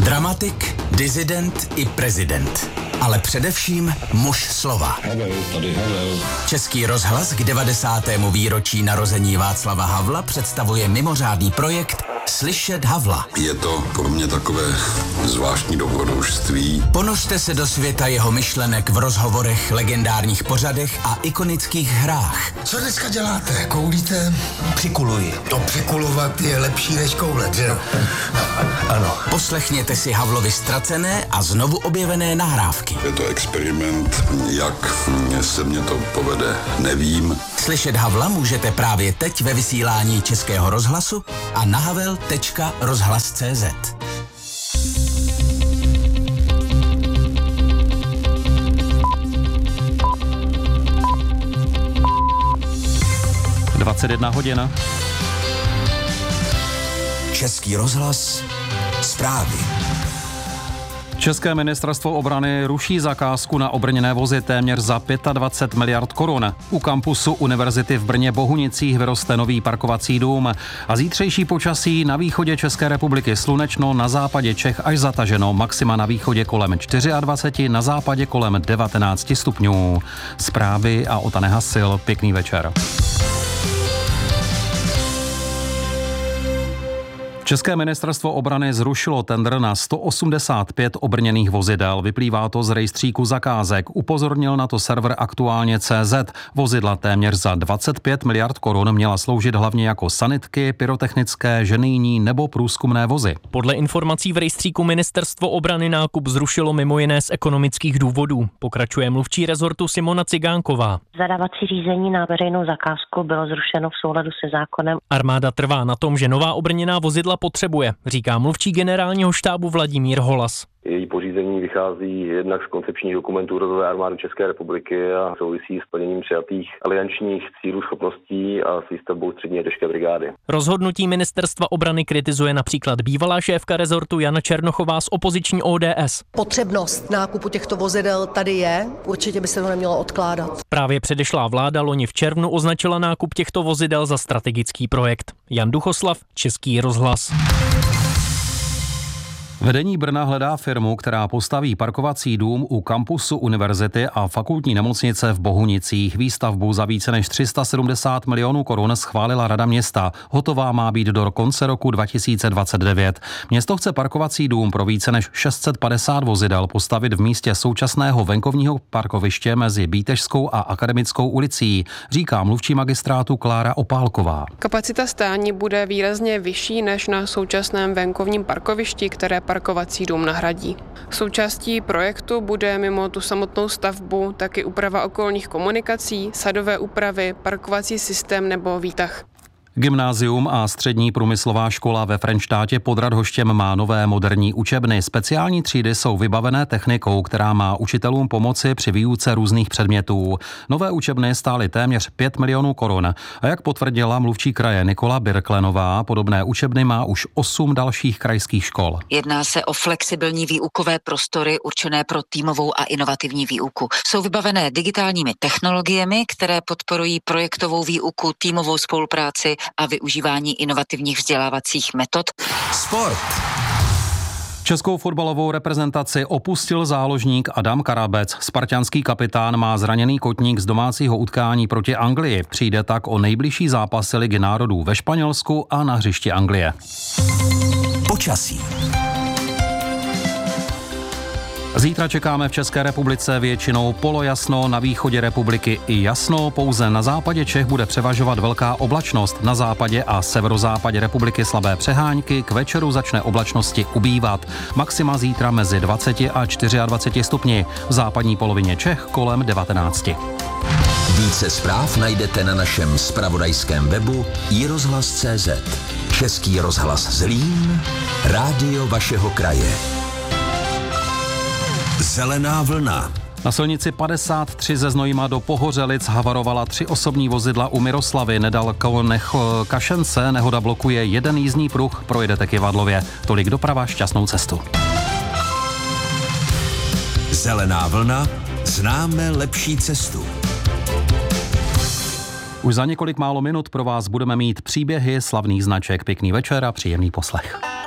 Dramatik, disident i prezident. Ale především muž slova. Havel. Český rozhlas k 90. výročí narození Václava Havla představuje mimořádný projekt Slyšet Havla. Je to pro mě takové zvláštní dobrodružství. Ponořte se do světa jeho myšlenek v rozhovorech, legendárních pořadech a ikonických hrách. Co dneska děláte? Koulíte? Přikuluji. To přikulovat je lepší než koulet, že jo? Ano. Poslechněte si Havlovi ztracené a znovu objevené nahrávky. Je to experiment, jak se mně to povede, nevím. Slyšet Havla můžete právě teď ve vysílání Českého rozhlasu a na havel.rozhlas.cz. hodin. Český rozhlas, zprávy. České ministerstvo obrany ruší zakázku na obrněné vozy téměř za 25 miliard korun. U kampusu Univerzity v Brně Bohunicích vyroste nový parkovací dům a zítřejší počasí na východě České republiky slunečno, na západě Čech až zataženo, maxima na východě kolem 24, na západě kolem 19 stupňů. Zprávy a Ota Nehasil, pěkný večer. České ministerstvo obrany zrušilo tendr na 185 obrněných vozidel. Vyplývá to z rejstříku zakázek. Upozornil na to server Aktuálně.cz. Vozidla téměř za 25 miliard korun měla sloužit hlavně jako sanitky, pyrotechnické, ženijní nebo průzkumné vozy. Podle informací v rejstříku ministerstvo obrany nákup zrušilo mimo jiné z ekonomických důvodů. Pokračuje mluvčí rezortu Simona Cigánková. Zadávací řízení na veřejnou zakázku bylo zrušeno v souladu se zákonem. Armáda trvá na tom, že nová obrněná vozidla potřebuje, říká mluvčí generálního štábu Vladimír Holas. Její pořízení vychází jednak z koncepčních dokumentů rozvoje armády České republiky a souvisí s plněním přijatých aliančních cílů, schopností a s výstavbou střední těžké brigády. Rozhodnutí ministerstva obrany kritizuje například bývalá šéfka rezortu Jana Černochová z opoziční ODS. Potřebnost nákupu těchto vozidel tady je, určitě by se to nemělo odkládat. Právě předešlá vláda loni v červnu označila nákup těchto vozidel za strategický projekt. Jan Duchoslav, Český rozhlas. Vedení Brna hledá firmu, která postaví parkovací dům u kampusu univerzity a fakultní nemocnice v Bohunicích. Výstavbu za více než 370 milionů korun schválila Rada města. Hotová má být do konce roku 2029. Město chce parkovací dům pro více než 650 vozidel postavit v místě současného venkovního parkoviště mezi Bítežskou a Akademickou ulicí, říká mluvčí magistrátu Klára Opálková. Kapacita stání bude výrazně vyšší než na současném venkovním parkovišti, které parkovací dům nahradí. Součástí projektu bude mimo tu samotnou stavbu taky úprava okolních komunikací, sadové úpravy, parkovací systém nebo výtah. Gymnázium a střední průmyslová škola ve Frenštátě pod Radhoštěm má nové moderní učebny. Speciální třídy jsou vybavené technikou, která má učitelům pomoci při výuce různých předmětů. Nové učebny stály téměř 5 milionů korun. A jak potvrdila mluvčí kraje Nikola Birklenová, podobné učebny má už 8 dalších krajských škol. Jedná se o flexibilní výukové prostory určené pro týmovou a inovativní výuku. Jsou vybavené digitálními technologiemi, které podporují projektovou výuku, týmovou spolupráci a využívání inovativních vzdělávacích metod. Sport. Českou fotbalovou reprezentaci opustil záložník Adam Karabec. Spartanský kapitán má zraněný kotník z domácího utkání proti Anglii. Přijde tak o nejbližší zápasy Ligy národů ve Španělsku a na hřišti Anglie. Počasí. Zítra čekáme v České republice většinou polojasno, na východě republiky i jasno, pouze na západě Čech bude převažovat velká oblačnost, na západě a severozápadě republiky slabé přehánky, k večeru začne oblačnosti ubývat. Maxima zítra mezi 20 a 24 stupni, v západní polovině Čech kolem 19. Více zpráv najdete na našem zpravodajském webu iRozhlas.cz. Český rozhlas Zlín, rádio vašeho kraje. Zelená vlna. Na silnici 53 ze Znojma do Pohořelic havarovala 3 osobní vozidla u Miroslavy. Nedaleko Kašence nehoda blokuje jeden jízdní pruh, projedete k Jivadlově. Tolik doprava, šťastnou cestu. Zelená vlna, známe lepší cestu. Už za několik málo minut pro vás budeme mít příběhy slavných značek. Pěkný večer a příjemný poslech.